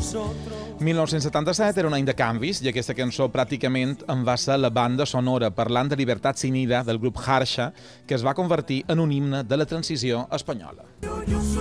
1977 era un any de canvis i aquesta cançó pràcticament en va ser la banda sonora parlant de Libertad Sin Ira del grup Harsha, que es va convertir en un himne de la transició espanyola.